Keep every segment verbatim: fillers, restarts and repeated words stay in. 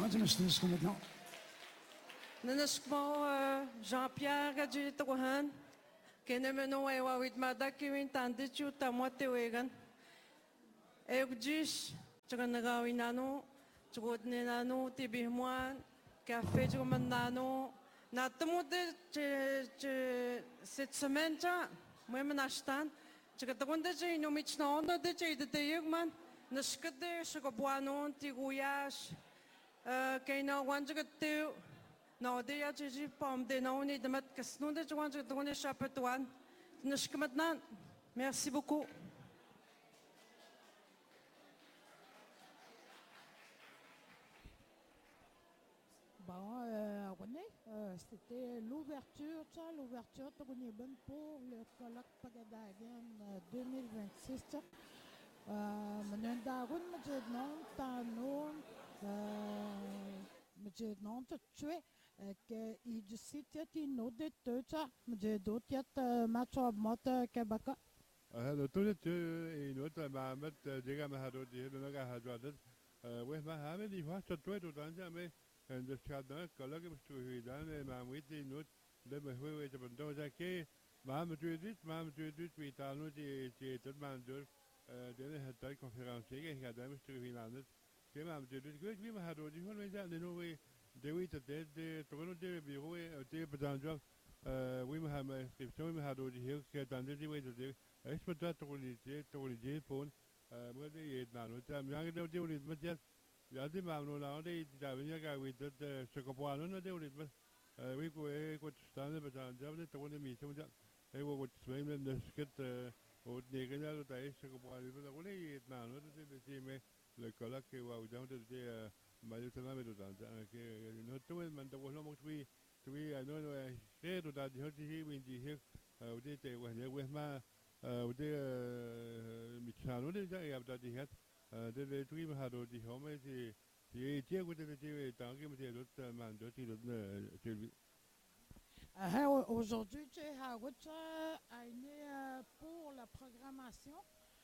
Antimistis kom maintenant. Nanaskmo Jean-Pierre Gadjitohan, Kenemeno Ewa with Madakiwin Tandichu Tamotewegan, Eugis, Chaganagawinano, Chugodnenano, Tibihmuan, Café Jumanano, Natamude cette semaine, moi menastan, Chagatagonda no Michna, the Jay the Yugman, Nashkade, Shagabuano, Tiguyash, Kaina Wanjagatu. Non, déjà, j'ai pas me donné de mettre que sinon, déjà, je vais donner chapitre un. Ne suis maintenant. Merci beaucoup. Bon, euh, René, euh, c'était l'ouverture, ça, l'ouverture, tu connais bonne pour le colloque Pagadagan euh, deux mille vingt-six. Euh, Mon daroun, me dit non, t'as non, me dit non, tu tues. Que il dit que il nous dit tout ça, me dit d'autres y a match au mot Québec. Ah, le tout est et notre Mahamet, déjà Mahado, dit le Naga Hadouadet. Oui, Mahamet, il va se trouver tout dans jamais. Un de ces cadres, collègue, je suis dans les Mahamet, et notre, le Mahou est un bon jaquet. Mahamet, tu dis, Mahamet, tu dis, tu es à nous, tu es tout le monde, de la conférencier, et Adam, je suis dans le. Que Mahamet, tu dis, que oui, Mahado, dit, on va dire, de nous, de oui, de de tourner de bureau et de bedanjak oui mais ma inscription mais hado di hill que dans des oui de est ce que tourner de tourner pour moi de na no tam yang de de oui mais ya de ma no la de da venir ga oui de ce que pour no de oui oui ko ko stand de bedanjak de tourner mi so ja et wo swim de skit au négalement de est ce que pour aller de oui na no de de mais le colloque wa dans de Malutana Medudanta, che non tu e manda vuoi non tu tu a noi noi credo da di oggi quindi che udite guarda guarda ma udite mi sanno di già e da di hat delle tu mi hado di home di di ti guarda di tangi mi di rot mando di rot Aujourd'hui, tu as pour la programmation,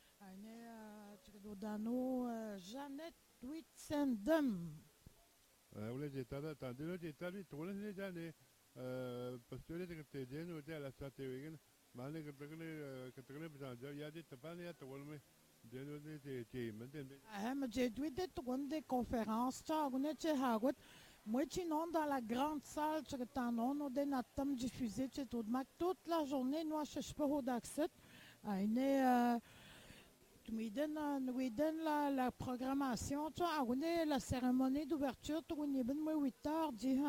dans nos Jeannette Whitsendam. Ule jettada tandino jettali tole ne jane pastore de kete den ode ala sate wegen mane ketekne ketekne bjanja ya de tapane ya tole me den ode te te menten Ah mais j'ai dû être une des conférences ça on est hagut moi tu non dans la grande salle tu que t'en on on est natam diffusé tu tout toute la journée nous je sais pas où d'accès une nous donne la, la programmation, tu vois, on est la cérémonie d'ouverture, tu vois, huit heures,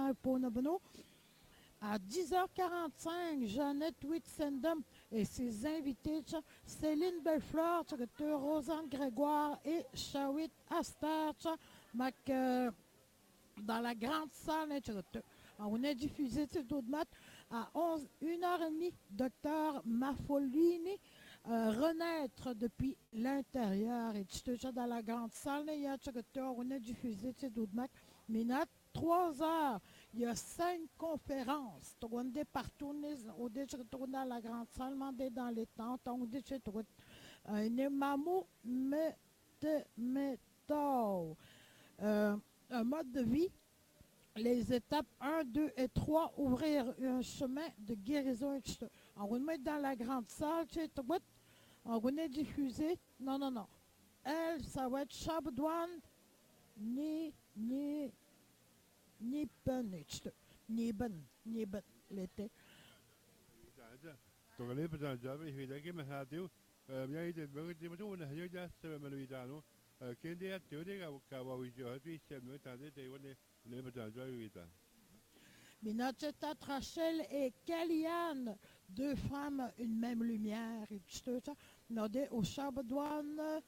à dix heures quarante-cinq, Jeannette Whitsendam et ses invités, tu vois, Céline Bellefleur, tu vois, Rosanne Grégoire et Shawit Aster, tu vois, mac, euh, dans la grande salle, tu vois, on est diffusé, tu vois, à onze, une heure trente, docteur Mafolini, Euh, renaître depuis l'intérieur. Et tu te dis dans la grande salle, il y a on a diffusé ces douze mais il y a trois heures, il y a cinq conférences. On est partout, on est dans la grande salle, on est dans les tentes, on est chez toi. On est mamou, mais de métaux. Un mode de vie. Les étapes un, deux et trois, ouvrir un chemin de guérison. On remet dans la grande salle, tu sais, on remet diffusé. Non, non, non. Elle, ça va être Chabdouane, ni, ni, ni ben, ni ben, ni ben, l'été. Togale bjanja be hida ke mahadiu ya ide be de mo na ya ja se me lui dano che de te de ga ka wa wi jo tu se me ta de te wone le bjanja wi ta. Minacheta Rachel et Kellyanne, deux femmes, une même lumière, et tout ça. Nodé au Chabdouane.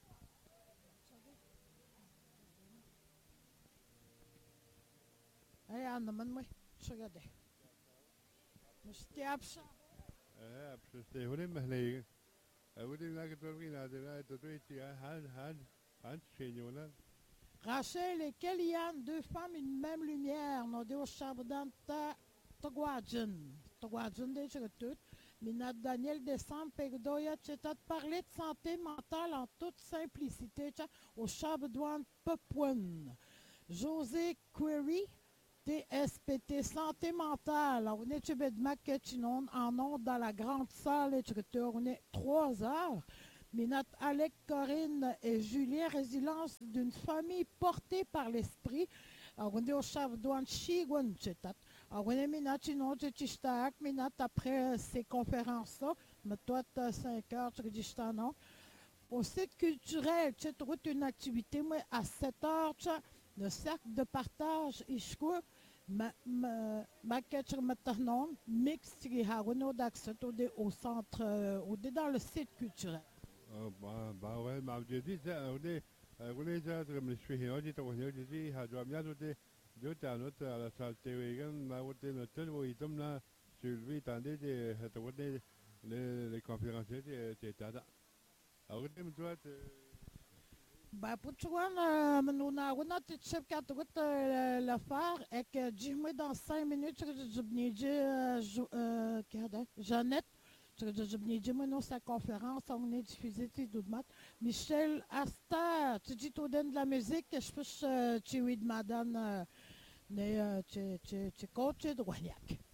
Hey, Anna, man, moi, je regarde. Je suis absent. Eh, absent, c'est on est malé. Ah, vous dites que tu viens de là, tu es han han han chez Rachel et Kellyanne, deux femmes, une même lumière. Nodé au Chabdouane, Togwadjan. Togwadjan, déjà tout. Minat Daniel Décembre, Pegdoya, tu as parlé de santé mentale en toute simplicité, au Chabdouane Papouane. José Query, T S P T, santé mentale. On est en ondes dans la grande salle et on est trois heures. Mais notre Alec, Corinne et Julien, résilience d'une famille portée par l'esprit. On est au chef douane Chigwan Chetat. On est minati non Chetistak, minat après ces conférences-là. Mais toi, tu as cinq heures, tu dis non. Au site culturel, tu as une activité, moi, à sept heures, le cercle de partage, Ishkou, ma ma ma ketchup maintenant, mix, au centre, au dans le site culturel. Oh, bah, bah ouais, bah, je dis, ça, on est, euh, on est, ça, comme je suis, on dit, on est, je dis, à doit bien, on est, je t'ai un autre, à la salle Télégan, ma, on est, notre tel, où il tombe là, sur lui, tandis, de, on est, les, les conférenciers, c'est, c'est, alors, on est, toi, Bah, pour toi, nous n'avons pas de chef qui a tout l'affaire et que dis-moi dans cinq minutes, je vais dire, Jeannette, je vais dire, moi, non, sa conférence, on est diffusé, tu dis, Michel Astor, tu dis, tu donnes de la musique, je peux, tu es de madame, tu es coach de Wagnac.